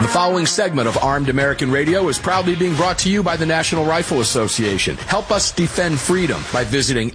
The following segment of Armed American Radio is proudly being brought to you by the National Rifle Association. Help us defend freedom by visiting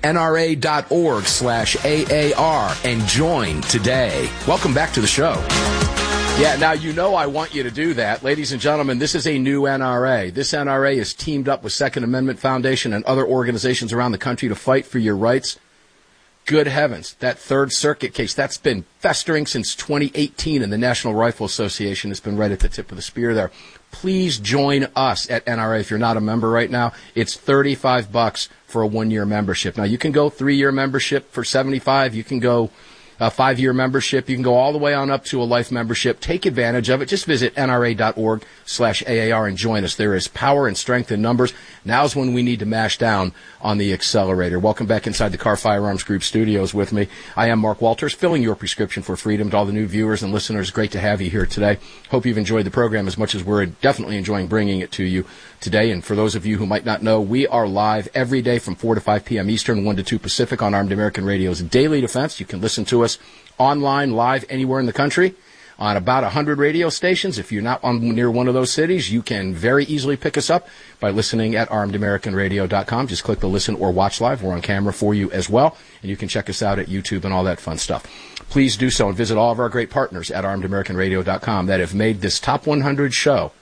nra.org/AAR and join today. Welcome back to the show. Yeah, now you know I want you to do that. Ladies and gentlemen, this is a new NRA. This NRA is teamed up with Second Amendment Foundation and other organizations around the country to fight for your rights. Good heavens, that Third Circuit case, that's been festering since 2018, and the National Rifle Association has been right at the tip of the spear there. Please join us at NRA if you're not a member right now. It's $35 for a 1-year membership. Now, you can go 3-year membership for $75. You can go 5-year membership. You can go all the way on up to a life membership. Take advantage of it. Just visit nra.org/AAR and join us. There is power and strength in numbers. Now's when we need to mash down on the accelerator. Welcome back inside the Car Firearms Group studios with me. I am Mark Walters, filling your prescription for freedom. To all the new viewers and listeners, great to have you here today. Hope you've enjoyed the program as much as we're definitely enjoying bringing it to you today. And for those of you who might not know, we are live every day from 4 to 5 p.m. Eastern, 1 to 2 Pacific on Armed American Radio's Daily Defense. You can listen to us online, live, anywhere in the country on about 100 radio stations. If you're not near one of those cities, you can very easily pick us up by listening at armedamericanradio.com. Just click the listen or watch live. We're on camera for you as well, and you can check us out at YouTube and all that fun stuff. Please do so and visit all of our great partners at armedamericanradio.com that have made this Top 100 show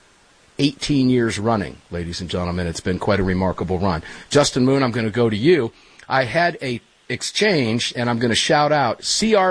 18 years running, ladies and gentlemen. It's been quite a remarkable run. Justin Moon, I'm going to go to you. I had a exchange, and I'm going to shout out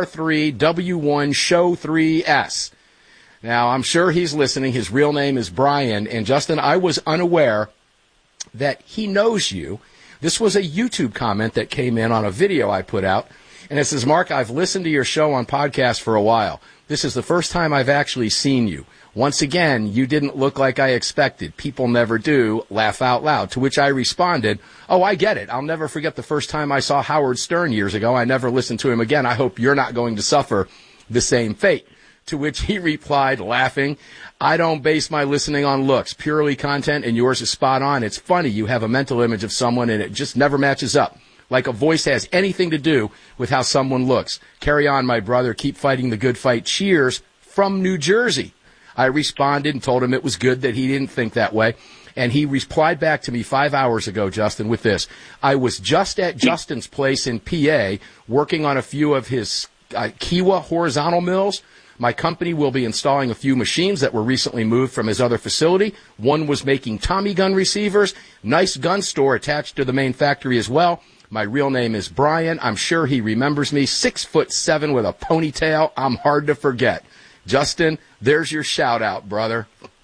CR3W1 Show 3S. Now, I'm sure he's listening. His real name is Brian. And, Justin, I was unaware that he knows you. This was a YouTube comment that came in on a video I put out. And it says, Mark, I've listened to your show on podcast for a while. This is the first time I've actually seen you. Once again, you didn't look like I expected. People never do. Laugh out loud. To which I responded, oh, I get it. I'll never forget the first time I saw Howard Stern years ago. I never listened to him again. I hope you're not going to suffer the same fate. To which he replied, laughing, I don't base my listening on looks. Purely content, and yours is spot on. It's funny. You have a mental image of someone, and it just never matches up. Like a voice has anything to do with how someone looks. Carry on, my brother. Keep fighting the good fight. Cheers from New Jersey. I responded and told him it was good that he didn't think that way. And he replied back to me 5 hours ago, Justin, with this. I was just at Justin's place in PA working on a few of his Kiwa horizontal mills. My company will be installing a few machines that were recently moved from his other facility. One was making Tommy gun receivers. Nice gun store attached to the main factory as well. My real name is Brian. I'm sure he remembers me. 6'7" with a ponytail. I'm hard to forget. Justin, there's your shout-out, brother.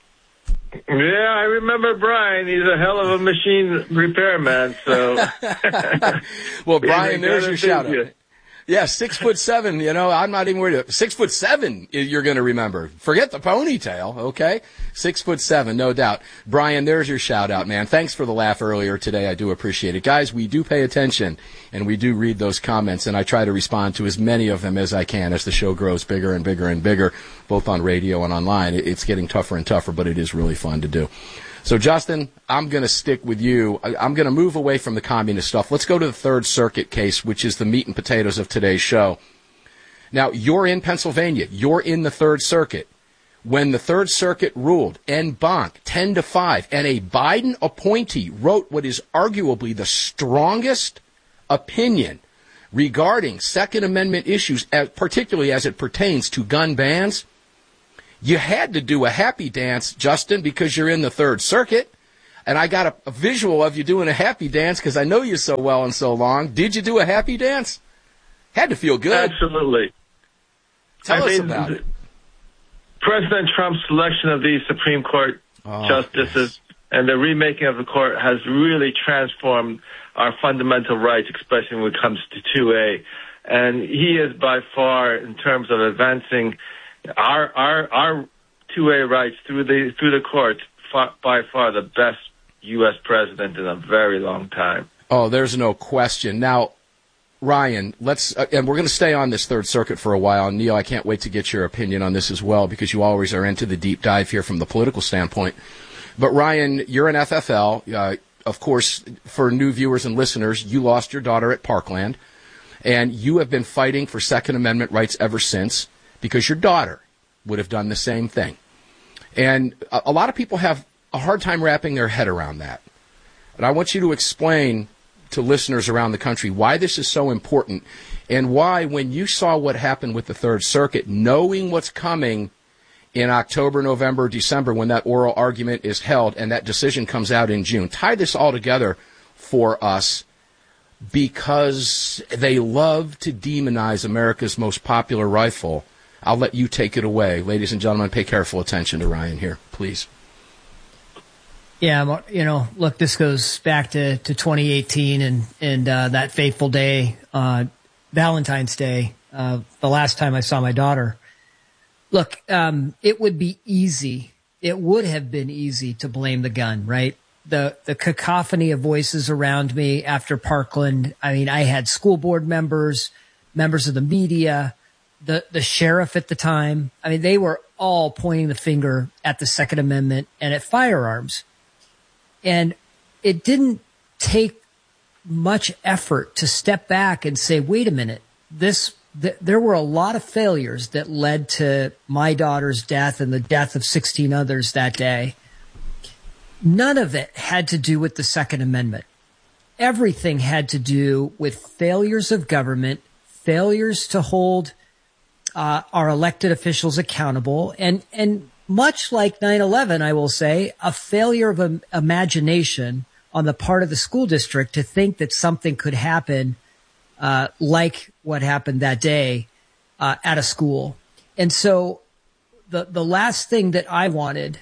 Yeah, I remember Brian. He's a hell of a machine repairman, so... Well, Brian, there's your shout-out. Yeah, 6'7", you know, I'm not even worried. 6'7", you're going to remember. Forget the ponytail, okay? 6'7", no doubt. Brian, there's your shout out, man. Thanks for the laugh earlier today. I do appreciate it. Guys, we do pay attention, and we do read those comments, and I try to respond to as many of them as I can as the show grows bigger and bigger and bigger, both on radio and online. It's getting tougher and tougher, but it is really fun to do. So, Justin, I'm going to stick with you. I'm going to move away from the communist stuff. Let's go to the Third Circuit case, which is the meat and potatoes of today's show. Now, you're in Pennsylvania. You're in the Third Circuit. When the Third Circuit ruled en banc 10-5, and a Biden appointee wrote what is arguably the strongest opinion regarding Second Amendment issues, particularly as it pertains to gun bans, you had to do a happy dance, Justin, because you're in the Third Circuit. And I got a visual of you doing a happy dance because I know you so well and so long. Did you do a happy dance? Had to feel good. Absolutely. Tell us about it. President Trump's selection of these Supreme Court justices and the remaking of the court has really transformed our fundamental rights, especially when it comes to 2A. And he is by far, in terms of advancing our 2A rights through the courts, by far the best U.S. president in a very long time. Oh, there's no question. Now, Ryan, and we're going to stay on this Third Circuit for a while. And Neil, I can't wait to get your opinion on this as well, because you always are into the deep dive here from the political standpoint. But Ryan, you're an FFL. Of course, for new viewers and listeners, you lost your daughter at Parkland, and you have been fighting for Second Amendment rights ever since, because your daughter would have done the same thing. And a lot of people have a hard time wrapping their head around that. And I want you to explain to listeners around the country why this is so important and why, when you saw what happened with the Third Circuit, knowing what's coming in October, November, December, when that oral argument is held and that decision comes out in June, tie this all together for us, because they love to demonize America's most popular rifle. I'll let you take it away. Ladies and gentlemen, pay careful attention to Ryan here, please. Yeah, look, this goes back to 2018 and that fateful day, Valentine's Day, the last time I saw my daughter. Look, it would be easy. It would have been easy to blame the gun, right? The cacophony of voices around me after Parkland. I mean, I had school board members of the media, the sheriff at the time. I mean, they were all pointing the finger at the Second Amendment and at firearms. And it didn't take much effort to step back and say, wait a minute, there were a lot of failures that led to my daughter's death and the death of 16 others that day. None of it had to do with the Second Amendment. Everything had to do with failures of government, failures to hold our elected officials accountable, and much like 9/11, I will say, a failure of imagination on the part of the school district to think that something could happen like what happened that day at a school. And so the last thing that I wanted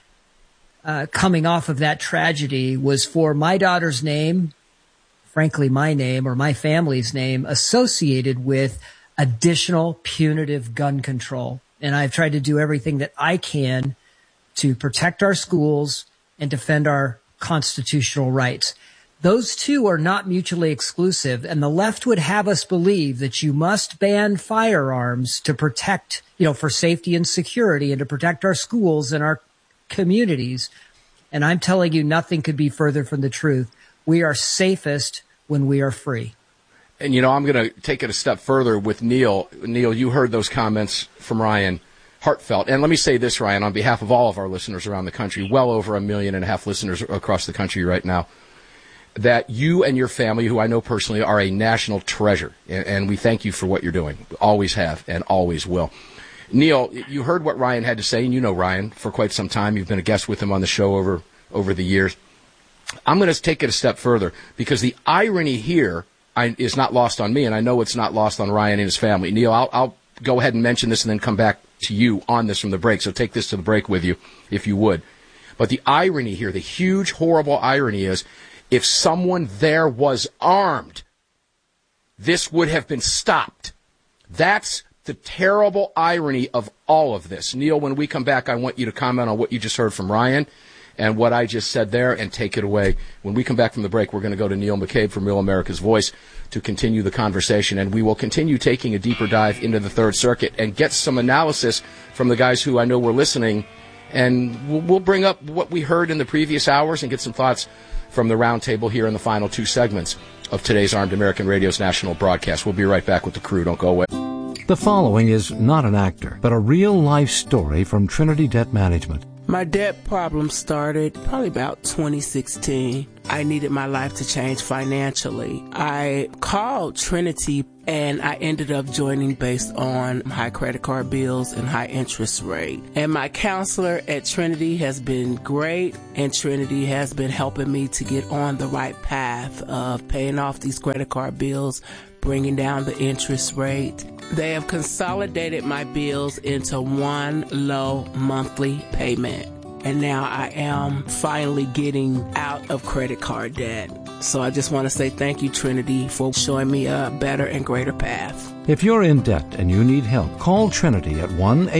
coming off of that tragedy was for my daughter's name, frankly my name or my family's name, associated with additional punitive gun control. And I've tried to do everything that I can to protect our schools and defend our constitutional rights. Those two are not mutually exclusive, and the left would have us believe that you must ban firearms to protect, for safety and security and to protect our schools and our communities. And I'm telling you, nothing could be further from the truth. We are safest when we are free. And, I'm going to take it a step further with Neil. Neil, you heard those comments from Ryan, heartfelt. And let me say this, Ryan, on behalf of all of our listeners around the country, well over 1.5 million listeners across the country right now, that you and your family, who I know personally, are a national treasure. And we thank you for what you're doing. Always have and always will. Neil, you heard what Ryan had to say, and you know Ryan for quite some time. You've been a guest with him on the show over the years. I'm going to take it a step further, because the irony here is not lost on me, and I know it's not lost on Ryan and his family. Neil, I'll go ahead and mention this and then come back to you on this from the break, so take this to the break with you, if you would. But the irony here, the huge, horrible irony is, if someone there was armed, this would have been stopped. That's the terrible irony of all of this. Neil, when we come back, I want you to comment on what you just heard from Ryan and what I just said there, and take it away. When we come back from the break, we're going to go to Neil McCabe from Real America's Voice to continue the conversation, and we will continue taking a deeper dive into the Third Circuit and get some analysis from the guys who I know were listening, and we'll bring up what we heard in the previous hours and get some thoughts from the roundtable here in the final two segments of today's Armed American Radio's national broadcast. We'll be right back with the crew. Don't go away. The following is not an actor, but a real-life story from Trinity Debt Management. My debt problem started probably about 2016. I needed my life to change financially. I called Trinity and I ended up joining based on high credit card bills and high interest rate. And my counselor at Trinity has been great, and Trinity has been helping me to get on the right path of paying off these credit card bills, bringing down the interest rate. They have consolidated my bills into one low monthly payment. And now I am finally getting out of credit card debt. So I just want to say thank you, Trinity, for showing me a better and greater path. If you're in debt and you need help, call Trinity at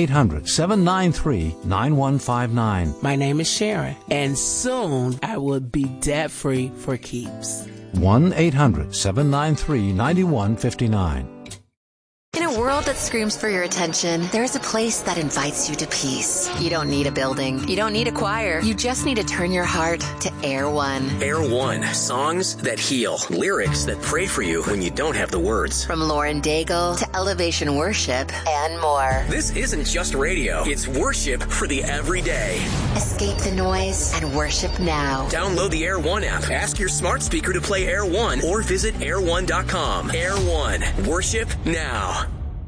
1-800-793-9159. My name is Sharon, and soon I will be debt-free for keeps. 1-800-793-9159. In a a world that screams for your attention, there's a place that invites you to peace. You don't need a building. You don't need a choir. You just need to turn your heart to Air One. Air One. Songs that heal. Lyrics that pray for you when you don't have the words. From Lauren Daigle to Elevation Worship and more. This isn't just radio. It's worship for the everyday. Escape the noise and worship now. Download the Air One app. Ask your smart speaker to play Air One or visit air1.com. Air One. Worship now.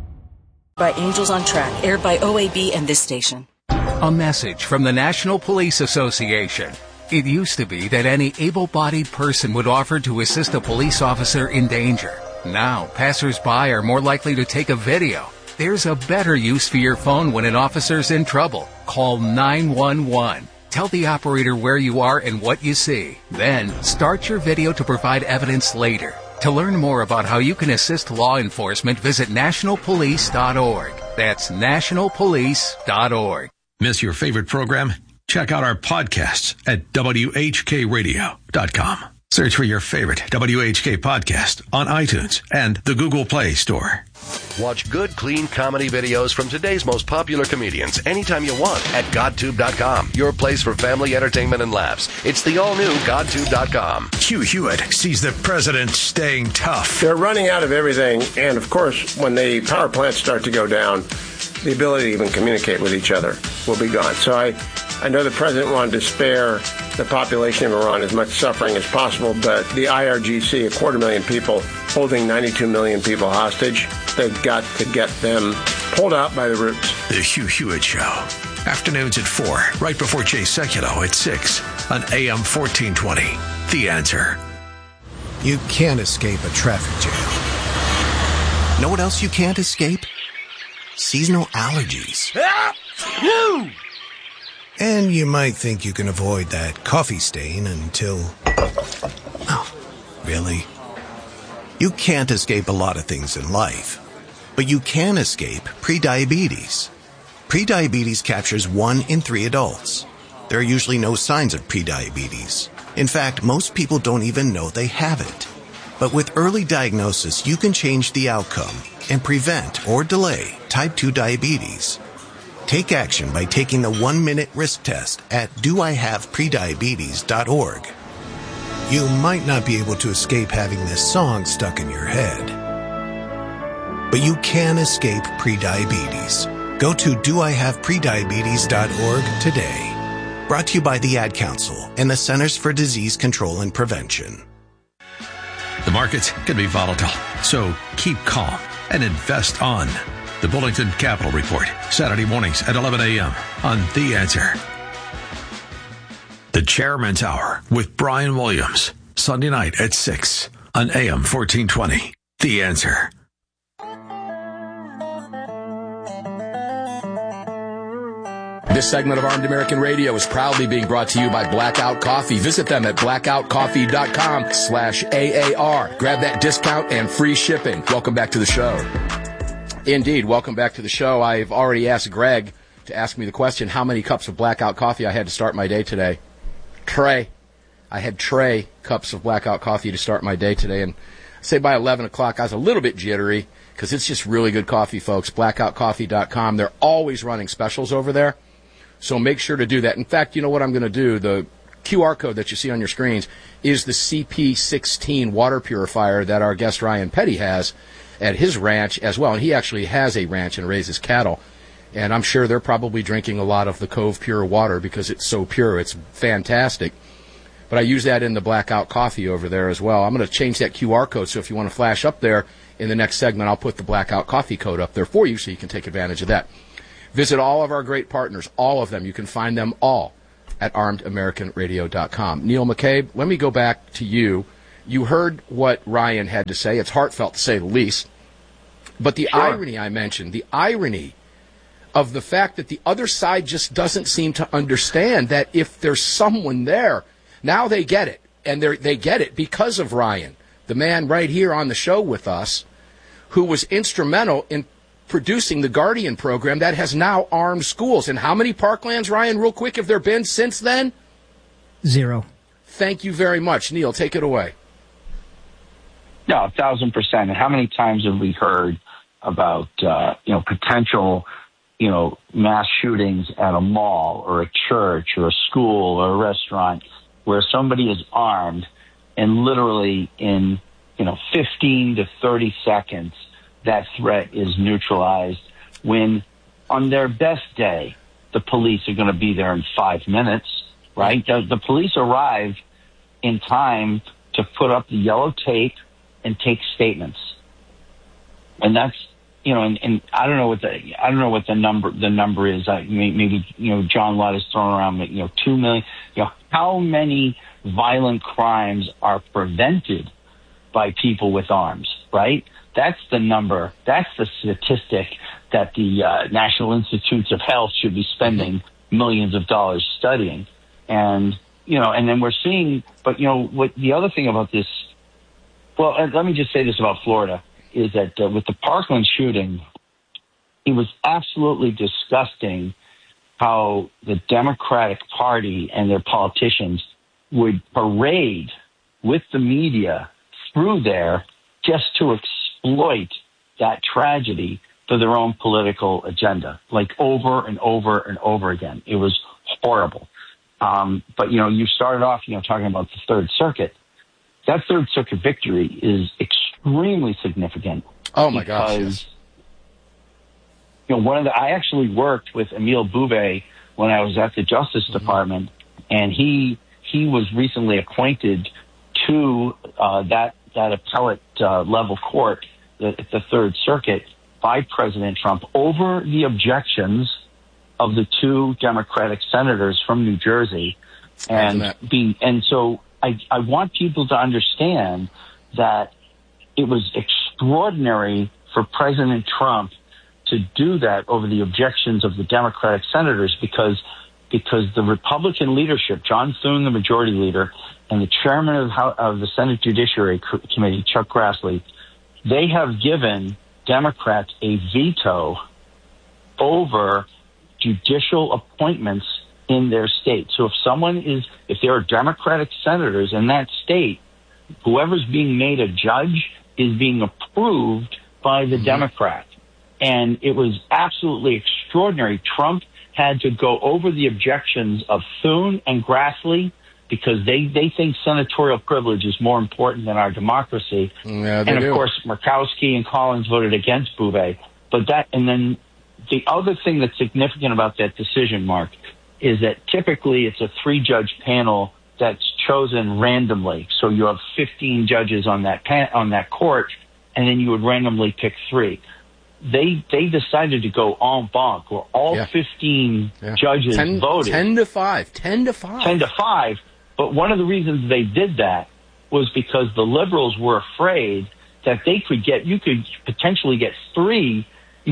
By Angels on Track, aired by OAB and this station. A message from the National Police Association. It used to be that any able-bodied person would offer to assist a police officer in danger. Now, passers-by are more likely to take a video. There's a better use for your phone when an officer's in trouble. Call 911. Tell the operator where you are and what you see. Then, start your video to provide evidence later. To learn more about how you can assist law enforcement, visit nationalpolice.org. That's nationalpolice.org. Miss your favorite program? Check out our podcasts at WHKRadio.com. Search for your favorite WHK podcast on iTunes and the Google Play Store. Watch good, clean comedy videos from today's most popular comedians anytime you want at GodTube.com. Your place for family entertainment and laughs. It's the all-new GodTube.com. Hugh Hewitt sees the president staying tough. They're running out of everything, and of course, when the power plants start to go down, the ability to even communicate with each other will be gone. So I know the president wanted to spare the population of Iran as much suffering as possible, but the IRGC, 250,000 people, holding 92 million people hostage, they've got to get them pulled out by the roots. The Hugh Hewitt Show. Afternoons at 4, right before Jay Sekulow at 6 on AM 1420. The Answer. You can't escape a traffic jam. Know what else you can't escape? Seasonal allergies. And you might think you can avoid that coffee stain until... Oh, really? You can't escape a lot of things in life, but you can escape prediabetes. Prediabetes captures 1 in 3 adults. There are usually no signs of prediabetes. In fact, most people don't even know they have it. But with early diagnosis, you can change the outcome and prevent or delay type 2 diabetes. Take action by taking the 1-minute risk test at doihaveprediabetes.org. You might not be able to escape having this song stuck in your head, but you can escape prediabetes. Go to doihaveprediabetes.org today. Brought to you by the Ad Council and the Centers for Disease Control and Prevention. The markets can be volatile, so keep calm and invest on the Bullington Capital Report, Saturday mornings at 11 a.m. on The Answer. The Chairman's Hour with Brian Williams, Sunday night at 6 on AM 1420. The Answer. This segment of Armed American Radio is proudly being brought to you by Blackout Coffee. Visit them at blackoutcoffee.com/AAR. Grab that discount and free shipping. Welcome back to the show. Indeed, welcome back to the show. I've already asked Greg to ask me the question, how many cups of Blackout Coffee I had to start my day today. I had Trey cups of Blackout Coffee to start my day today, and say by 11 o'clock I was a little bit jittery because it's just really good coffee, folks. Blackoutcoffee.com. They're always running specials over there, so make sure to do that. In fact, you know what I'm going to do? The QR code that you see on your screens is the CP16 water purifier that our guest Ryan Petty has at his ranch as well. And he actually has a ranch and raises cattle. And I'm sure they're probably drinking a lot of the Cove Pure water because it's so pure. It's fantastic. But I use that in the Blackout Coffee over there as well. I'm going to change that QR code, so if you want to flash up there in the next segment, I'll put the Blackout Coffee code up there for you so you can take advantage of that. Visit all of our great partners, all of them. You can find them all at armedamericanradio.com. Neil McCabe, let me go back to you. You heard what Ryan had to say. It's heartfelt, to say the least. But the irony I mentioned, the irony of the fact that the other side just doesn't seem to understand that if there's someone there, now they get it. And they get it because of Ryan, the man right here on the show with us, who was instrumental in producing the Guardian program that has now armed schools. And how many parklands, Ryan, real quick, have there been since then? 0. Thank you very much. Neil, take it away. No, 1,000%. And how many times have we heard about potential mass shootings at a mall or a church or a school or a restaurant where somebody is armed and literally in 15 to 30 seconds that threat is neutralized, when on their best day the police are going to be there in 5 minutes, right? The police arrive in time to put up the yellow tape and take statements. And that's, and I don't know what the number is. Maybe, John Lott has thrown around, 2 million. How many violent crimes are prevented by people with arms, right? That's the number. That's the statistic that the National Institutes of Health should be spending millions of dollars studying. And, and then we're seeing, but, what the other thing about this, well, let me just say this about Florida, is that with the Parkland shooting, it was absolutely disgusting how the Democratic Party and their politicians would parade with the media through there just to exploit that tragedy for their own political agenda, like over and over and over again. It was horrible. But, you started off, talking about the Third Circuit. That Third Circuit victory is extremely significant. Oh, my gosh, yes. I actually worked with Emile Boubet when I was at the Justice Department, and he was recently appointed to that appellate level court, the Third Circuit, by President Trump over the objections of the two Democratic senators from New Jersey. And so I want people to understand that it was extraordinary for President Trump to do that over the objections of the Democratic senators because the Republican leadership, John Thune, the majority leader, and the chairman of the Senate Judiciary Committee, Chuck Grassley, they have given Democrats a veto over judicial appointments in their state. So if there are Democratic senators in that state, whoever's being made a judge is being approved by the Democrat. And it was absolutely extraordinary. Trump had to go over the objections of Thune and Grassley because they think senatorial privilege is more important than our democracy. Yeah, and of course, Murkowski and Collins voted against Boubet. And then the other thing that's significant about that decision, Mark, is that typically it's a 3-judge panel that's chosen randomly. So you have 15 judges on that court, and then you would randomly pick 3. They decided to go en banc, where all 15 judges voted. 10 to 5. But one of the reasons they did that was because the liberals were afraid that you could potentially get 3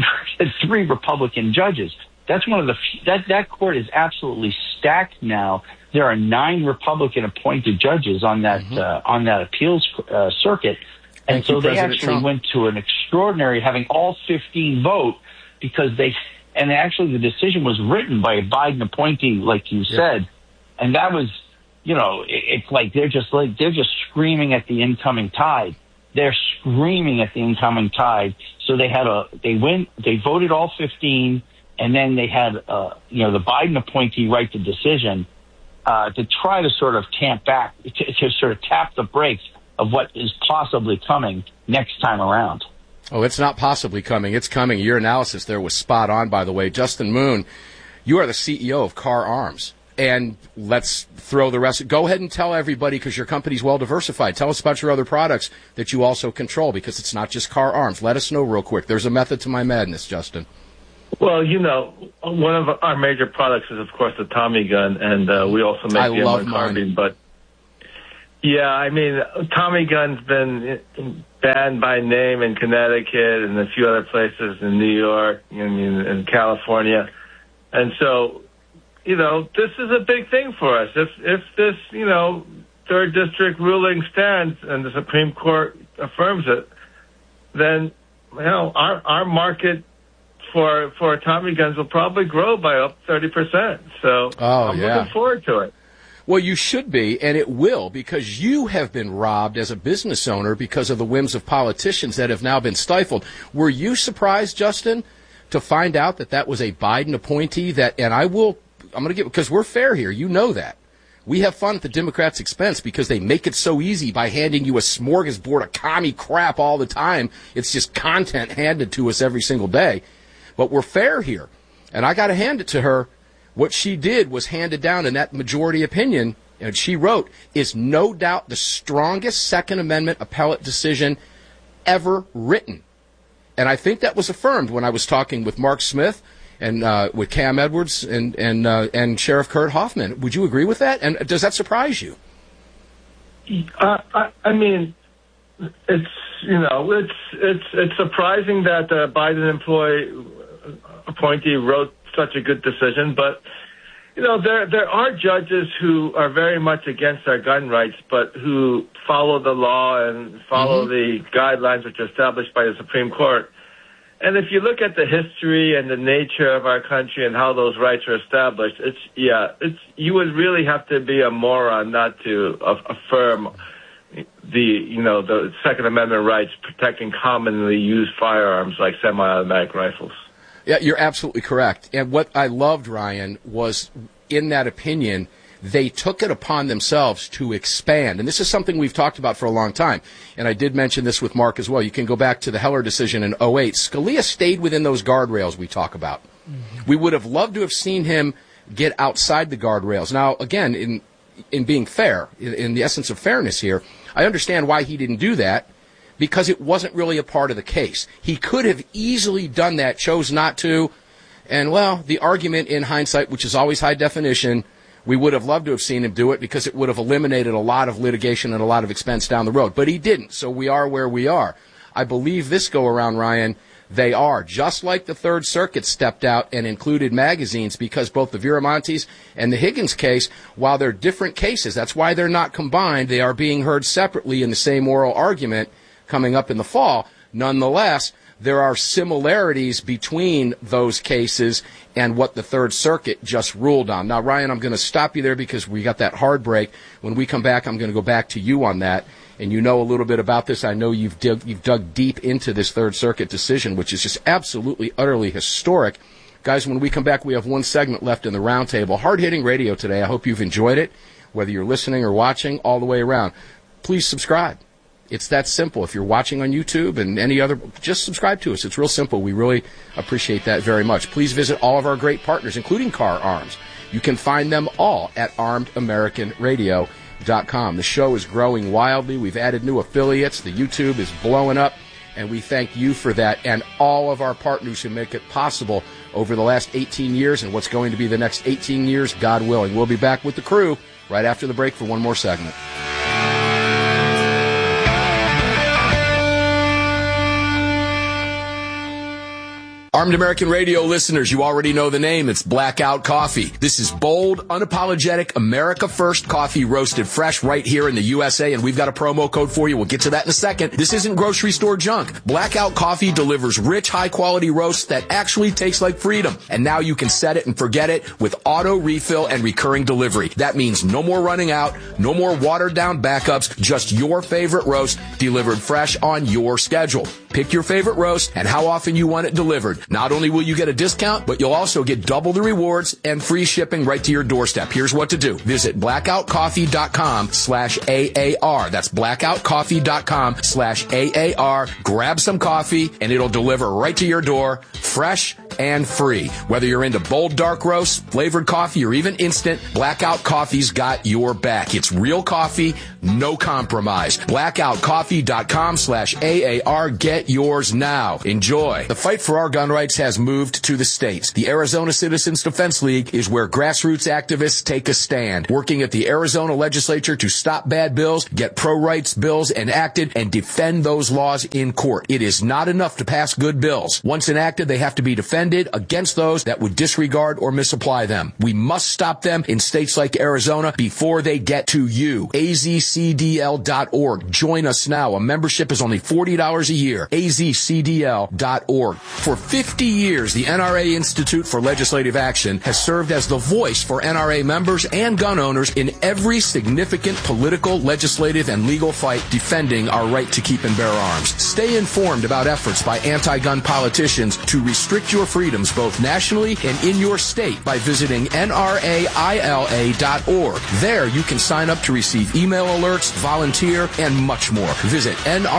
Republican judges. That's one of that court is absolutely stacked now. There are 9 Republican appointed judges on that appeals circuit. And so they actually went to an extraordinary, having all 15 vote, because actually the decision was written by a Biden appointee, like you said. And that was, it's like they're just screaming at the incoming tide. They're screaming at the incoming tide. So they voted all 15, and then they had, the Biden appointee write the decision, to try to sort of to sort of tap the brakes of what is possibly coming next time around. Oh, it's not possibly coming. It's coming. Your analysis there was spot on, by the way. Justin Moon, you are the CEO of Car Arms. And let's throw the rest. Go ahead and tell everybody, because your company's well diversified. Tell us about your other products that you also control, because it's not just Car Arms. Let us know real quick. There's a method to my madness, Justin. Well, one of our major products is, of course, the Tommy gun, and we also make the M1 carbine. But yeah, I mean, Tommy gun's been banned by name in Connecticut and a few other places in New York and California. And so, this is a big thing for us. If this, third district ruling stands and the Supreme Court affirms it, then, our market for Tommy guns will probably grow by up 30%. So I'm looking forward to it. Well, you should be, and it will, because you have been robbed as a business owner because of the whims of politicians that have now been stifled. Were you surprised, Justin, to find out that that was a Biden appointee? I'm going to get, because we're fair here, you know that. We have fun at the Democrats' expense because they make it so easy by handing you a smorgasbord of commie crap all the time. It's just content handed to us every single day. But we're fair here, and I got to hand it to her. What she did was handed down in that majority opinion, and she wrote, is no doubt the strongest Second Amendment appellate decision ever written. And I think that was affirmed when I was talking with Mark Smith and with Cam Edwards and Sheriff Kurt Hoffman. Would you agree with that? And does that surprise you? I mean, it's surprising that the Biden appointee wrote such a good decision, but there are judges who are very much against our gun rights, but who follow the law and follow the guidelines which are established by the Supreme Court. And if you look at the history and the nature of our country and how those rights are established, you would really have to be a moron not to affirm the Second Amendment rights protecting commonly used firearms like semi-automatic rifles. Yeah, you're absolutely correct. And what I loved, Ryan, was in that opinion, they took it upon themselves to expand. And this is something we've talked about for a long time. And I did mention this with Mark as well. You can go back to the Heller decision in 2008. Scalia stayed within those guardrails we talk about. Mm-hmm. We would have loved to have seen him get outside the guardrails. Now, again, in being fair, in the essence of fairness here, I understand why he didn't do that. Because it wasn't really a part of the case. He could have easily done that, chose not to. And, well, the argument in hindsight, which is always high definition, we would have loved to have seen him do it because it would have eliminated a lot of litigation and a lot of expense down the road. But he didn't, so we are where we are. I believe this go-around, Ryan, they are. Just like the Third Circuit stepped out and included magazines because both the Viramontes and the Higgins case, while they're different cases, that's why they're not combined, they are being heard separately in the same oral argument coming up in the fall. Nonetheless, there are similarities between those cases and what the Third Circuit just ruled on. Now, Ryan, I'm going to stop you there because we got that hard break. When we come back, I'm going to go back to you on that. And you know a little bit about this. I know you've dug deep into this Third Circuit decision, which is just absolutely, utterly historic. Guys, when we come back, we have one segment left in the roundtable. Hard-hitting radio today. I hope you've enjoyed it, whether you're listening or watching, all the way around. Please subscribe. It's that simple. If you're watching on YouTube and any other, just subscribe to us. It's real simple. We really appreciate that very much. Please visit all of our great partners, including Car Arms. You can find them all at armedamericanradio.com. The show is growing wildly. We've added new affiliates. The YouTube is blowing up, and we thank you for that and all of our partners who make it possible over the last 18 years and what's going to be the next 18 years, God willing. We'll be back with the crew right after the break for one more segment. Armed American Radio listeners, you already know the name. It's Blackout Coffee. This is bold, unapologetic, America First coffee roasted fresh right here in the USA, and we've got a promo code for you. We'll get to that in a second. This isn't grocery store junk. Blackout Coffee delivers rich, high-quality roasts that actually taste like freedom. And now you can set it and forget it with auto refill and recurring delivery. That means no more running out, no more watered-down backups, just your favorite roast delivered fresh on your schedule. Pick your favorite roast and how often you want it delivered. Not only will you get a discount, but you'll also get double the rewards and free shipping right to your doorstep. Here's what to do. Visit blackoutcoffee.com/AAR. That's blackoutcoffee.com/AAR. Grab some coffee and it'll deliver right to your door, fresh and free. Whether you're into bold dark roasts, flavored coffee, or even instant, Blackout Coffee's got your back. It's real coffee, no compromise. blackoutcoffee.com/AAR. Get yours now. Enjoy. The fight for our gun rights has moved to the states. The Arizona Citizens Defense League is where grassroots activists take a stand, working at the Arizona legislature to stop bad bills, get pro-rights bills enacted, and defend those laws in court. It is not enough to pass good bills. Once enacted, they have to be defended defended against those that would disregard or misapply them. We must stop them in states like Arizona before they get to you. azcdl.org. Join us now. A membership is only $40 a year. azcdl.org. For 50 years, the NRA Institute for Legislative Action has served as the voice for NRA members and gun owners in every significant political, legislative, and legal fight defending our right to keep and bear arms. Stay informed about efforts by anti-gun politicians to restrict your freedoms both nationally and in your state by visiting nraila.org. There you can sign up to receive email alerts, volunteer, and much more. Visit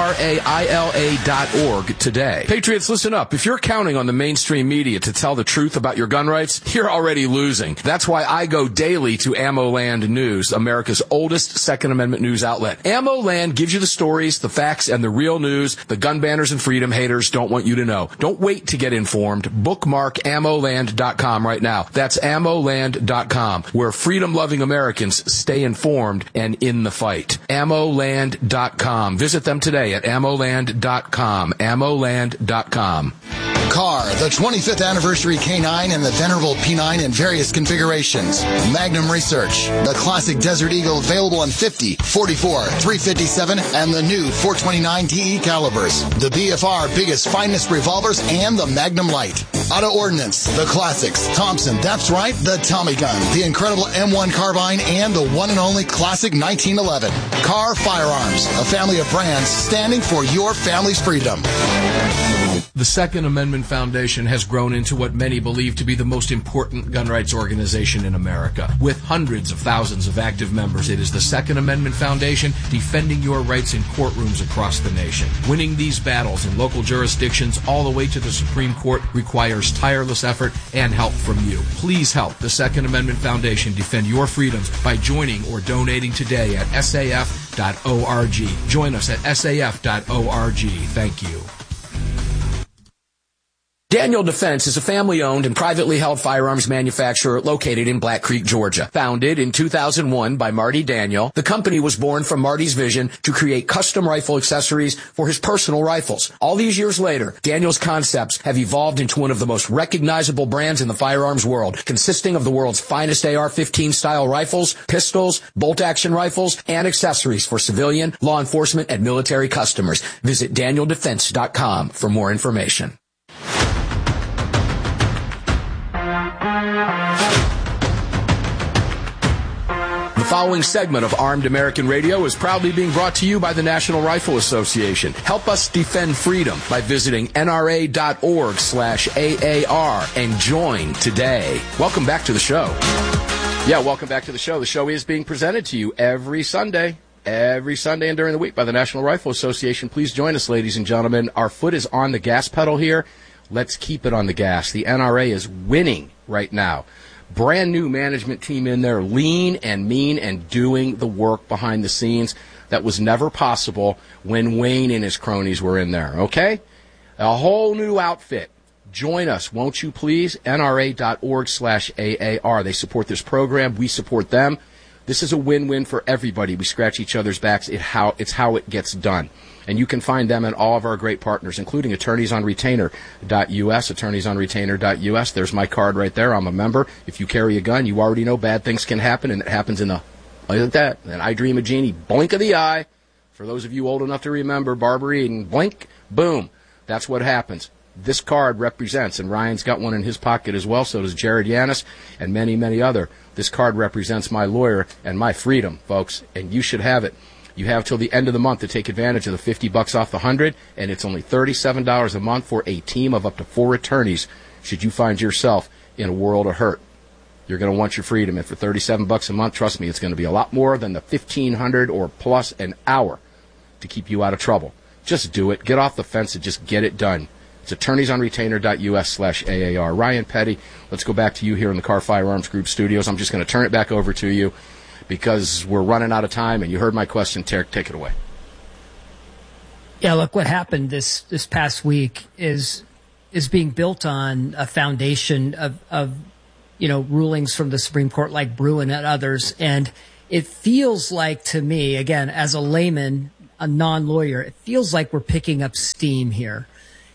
nraila.org today. Patriots, listen up. If you're counting on the mainstream media to tell the truth about your gun rights, you're already losing. That's why I go daily to AmmoLand News, America's oldest Second Amendment news outlet. AmmoLand gives you the stories, the facts, and the real news the gun banners and freedom haters don't want you to know. Don't wait to get informed. Bookmark ammoland.com right now. That's ammoland.com, where freedom-loving Americans stay informed and in the fight. ammoland.com. Visit them today at ammoland.com. ammoland.com. Car, the 25th anniversary K9 and the venerable P9 in various configurations. Magnum Research, the classic Desert Eagle available in 50, 44, 357, and the new 429 TE calibers. The BFR biggest, finest revolvers and the Magnum Light. Auto Ordnance, the classics. Thompson, that's right, the Tommy gun, the incredible M1 carbine, and the one and only classic 1911. Car Firearms, a family of brands standing for your family's freedom. The Second Amendment Foundation has grown into what many believe to be the most important gun rights organization in America. With hundreds of thousands of active members, it is the Second Amendment Foundation defending your rights in courtrooms across the nation. Winning these battles in local jurisdictions all the way to the Supreme Court requires tireless effort and help from you. Please help the Second Amendment Foundation defend your freedoms by joining or donating today at saf.org. Join us at saf.org. Thank you. Daniel Defense is a family-owned and privately held firearms manufacturer located in Black Creek, Georgia. Founded in 2001 by Marty Daniel, the company was born from Marty's vision to create custom rifle accessories for his personal rifles. All these years later, Daniel's concepts have evolved into one of the most recognizable brands in the firearms world, consisting of the world's finest AR-15 style rifles, pistols, bolt-action rifles, and accessories for civilian, law enforcement, and military customers. Visit DanielDefense.com for more information. The following segment of Armed American Radio is proudly being brought to you by the National Rifle Association. Help us defend freedom by visiting nra.org/AAR and join today. Welcome back to the show. Welcome back to the show. The show is being presented to you every Sunday and during the week by the National Rifle Association. Please join us, ladies and gentlemen. Our foot is on the gas pedal here. Let's keep it on the gas. The NRA is winning right now. Brand new management team in there, lean and mean and doing the work behind the scenes that was never possible when Wayne and his cronies were in there, okay? A whole new outfit. Join us, won't you please? NRA.org/AAR. They support this program. We support them. This is a win-win for everybody. We scratch each other's backs. It's how it gets done. And you can find them and all of our great partners, including attorneysonretainer.us. There's my card right there. I'm a member. If you carry a gun, you already know bad things can happen, and it happens in the, like that. And I Dream of Jeannie, blink of the eye. For those of you old enough to remember, Barbara Eden, blink, boom. That's what happens. This card represents, and Ryan's got one in his pocket as well, so does Jared Yanis and many, many other. This card represents my lawyer and my freedom, folks, and you should have it. You have till the end of the month to take advantage of the $50 off the 100, and it's only $37 a month for a team of up to 4 attorneys should you find yourself in a world of hurt. You're going to want your freedom, and for $37 a month, trust me, it's going to be a lot more than the $1,500 or plus an hour to keep you out of trouble. Just do it. Get off the fence and just get it done. It's attorneysonretainer.us/AAR. Ryan Petty, let's go back to you here in the Car Firearms Group studios. I'm just going to turn it back over to you because we're running out of time, and you heard my question. Take it away. Yeah, look, what happened this past week is being built on a foundation of rulings from the Supreme Court like Bruin and others, and it feels like to me, again, as a layman, a non-lawyer, it feels like we're picking up steam here.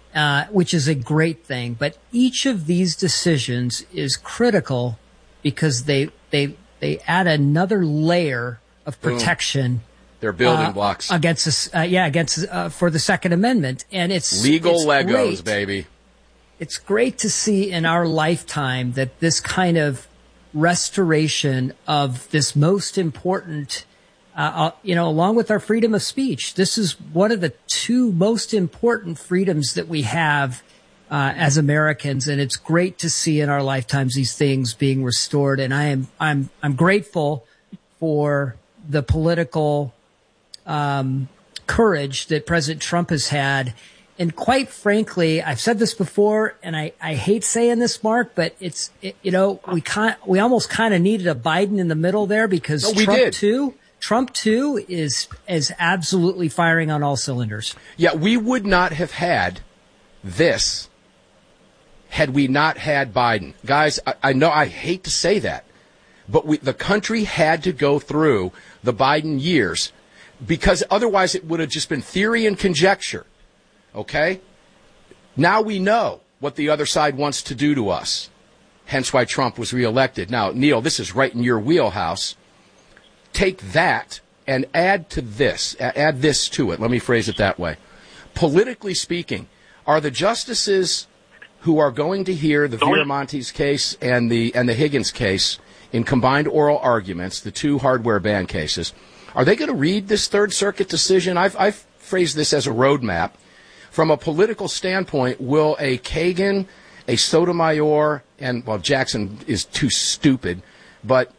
which is a great thing. But each of these decisions is critical because they add another layer of protection. They're building blocks against for the Second Amendment, and it's legal Legos, great. baby. It's great to see in our lifetime that this kind of restoration of this most important, along with our freedom of speech, this is one of the two most important freedoms that we have as Americans, and it's great to see in our lifetimes these things being restored. And I'm grateful for the political courage that President Trump has had. And quite frankly, I've said this before, and I hate saying this, Mark, but we almost kind of needed a Biden in the middle there because Trump too is absolutely firing on all cylinders. Yeah, we would not have had this had we not had Biden. Guys, I know I hate to say that, but the country had to go through the Biden years because otherwise it would have just been theory and conjecture. Okay? Now we know what the other side wants to do to us. Hence why Trump was reelected. Now, Neil, this is right in your wheelhouse. Take that and add this to it. Let me phrase it that way. Politically speaking, are the justices who are going to hear the Viramontes case and the Higgins case in combined oral arguments, the two hardware ban cases, are they going to read this Third Circuit decision? I've phrased this as a roadmap. From a political standpoint, will a Kagan, a Sotomayor, and, well, Jackson is too stupid, but,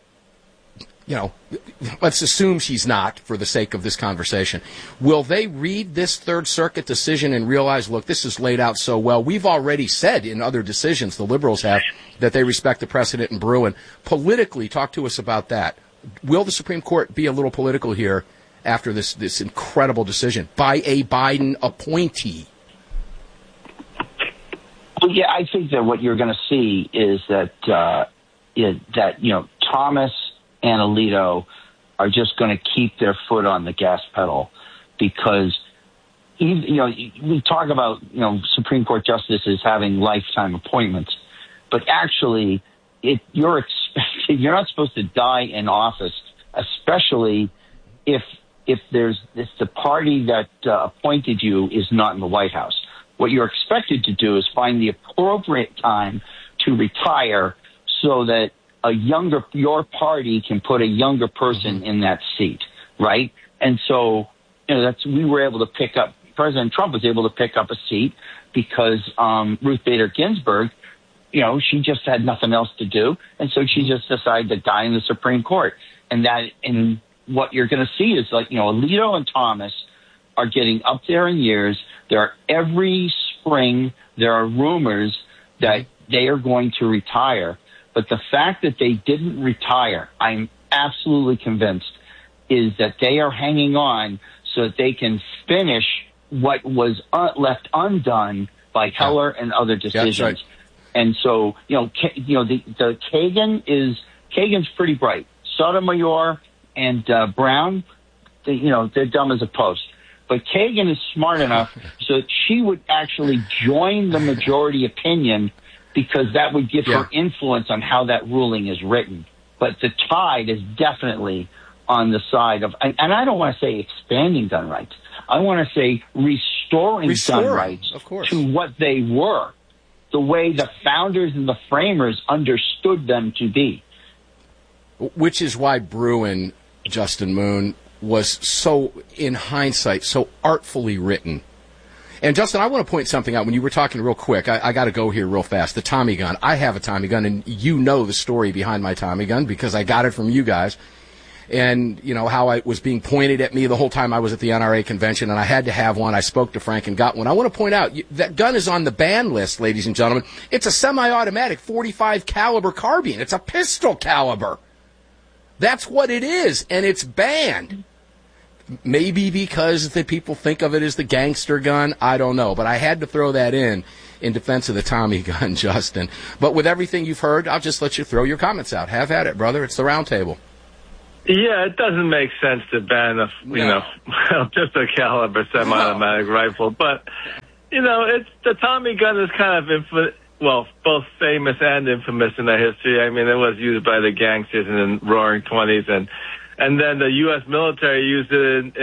let's assume she's not for the sake of this conversation. Will they read this Third Circuit decision and realize, look, this is laid out so well. We've already said in other decisions, the liberals have, that they respect the precedent in Bruin. Politically, talk to us about that. Will the Supreme Court be a little political here after this incredible decision by a Biden appointee? Well, yeah, I think that what you're going to see is that Thomas and Alito are just going to keep their foot on the gas pedal because we talk about Supreme Court justices having lifetime appointments, but actually you're not supposed to die in office, especially if the party that appointed you is not in the White House. What you're expected to do is find the appropriate time to retire so that your party can put a younger person in that seat, right? And so, we were able to pick up, President Trump was able to pick up a seat because Ruth Bader Ginsburg, she just had nothing else to do, and so she just decided to die in the Supreme Court. And what you're going to see is Alito and Thomas are getting up there in years. Every spring there are rumors that they are going to retire. But the fact that they didn't retire, I'm absolutely convinced, is that they are hanging on so that they can finish what was left undone by Heller and other decisions. Yeah, right. And so, the Kagan's pretty bright. Sotomayor and Brown, they're dumb as a post. But Kagan is smart enough so that she would actually join the majority opinion because that would give her influence on how that ruling is written. But the tide is definitely on the side of, and I don't want to say expanding gun rights. I want to say restoring gun rights to what they were, the way the founders and the framers understood them to be. Which is why Bruin, Justin Moon, was so, in hindsight, so artfully written. And, Justin, I want to point something out. When you were talking real quick, I got to go here real fast. The Tommy gun. I have a Tommy gun, and you know the story behind my Tommy gun because I got it from you guys. And, how it was being pointed at me the whole time I was at the NRA convention, and I had to have one. I spoke to Frank and got one. I want to point out, that gun is on the ban list, ladies and gentlemen. It's a semi-automatic 45 caliber carbine. It's a pistol caliber. That's what it is, and it's banned. Maybe because the people think of it as the gangster gun. I don't know. But I had to throw that in defense of the Tommy gun, Justin. But with everything you've heard, I'll just let you throw your comments out. Have at it, brother. It's the round table. Yeah, it doesn't make sense to ban just a caliber semi-automatic rifle. But it's the Tommy gun is kind of both famous and infamous in the history. I mean, it was used by the gangsters in the Roaring '20s, and then the U.S. military used it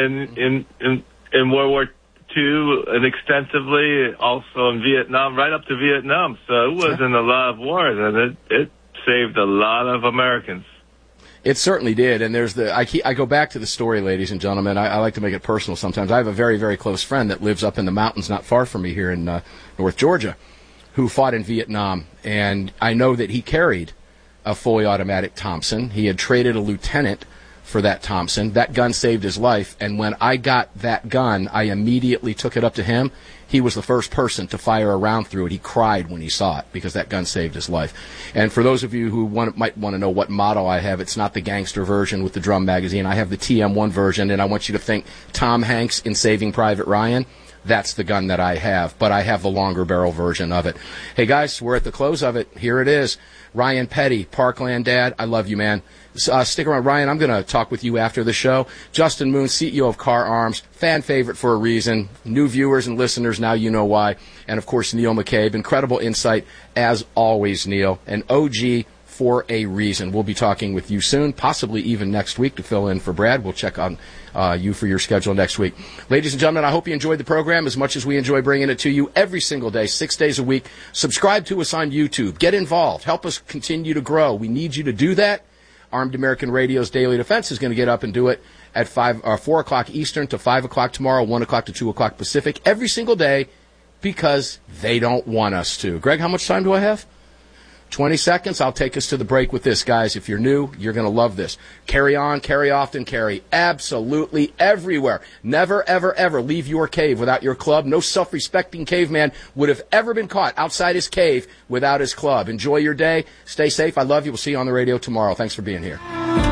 in World War II and extensively, also in Vietnam, right up to Vietnam. So it was in a lot of wars, and it saved a lot of Americans. It certainly did, and I go back to the story, ladies and gentlemen. I like to make it personal sometimes. I have a very, very close friend that lives up in the mountains not far from me here in North Georgia who fought in Vietnam, and I know that he carried a fully automatic Thompson. He had traded a lieutenant for that Thompson. That gun saved his life, and when I got that gun, I immediately took it up to him. He was the first person to fire a round through it. He cried when he saw it because that gun saved his life. And for those of you who might want to know what model I have, it's not the gangster version with the drum magazine. I have the TM1 version, and I want you to think Tom Hanks in Saving Private Ryan. That's the gun that I have, but I have the longer barrel version of it. Hey, guys, we're at the close of it. Here it is. Ryan Petty, Parkland Dad, I love you, man. Stick around. Ryan, I'm going to talk with you after the show. Justin Moon, CEO of Car Arms, fan favorite for a reason. New viewers and listeners, now you know why. And, of course, Neil McCabe. Incredible insight, as always, Neil. An OG for a reason. We'll be talking with you soon, possibly even next week to fill in for Brad. We'll check on you for your schedule next week. Ladies and gentlemen, I hope you enjoyed the program as much as we enjoy bringing it to you every single day, 6 days a week. Subscribe to us on YouTube. Get involved. Help us continue to grow. We need you to do that. Armed American Radio's Daily Defense is going to get up and do it at 4 o'clock Eastern to 5 o'clock tomorrow, 1 o'clock to 2 o'clock Pacific, every single day because they don't want us to. Greg, how much time do I have? 20 seconds. I'll take us to the break with this, guys. If you're new, you're going to love this. Carry on, carry often, carry absolutely everywhere. Never, ever, ever leave your cave without your club. No self-respecting caveman would have ever been caught outside his cave without his club. Enjoy your day. Stay safe. I love you. We'll see you on the radio tomorrow. Thanks for being here.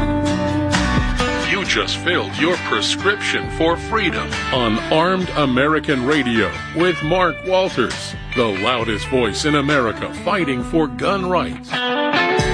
You just filled your prescription for freedom on Armed American Radio with Mark Walters, the loudest voice in America fighting for gun rights.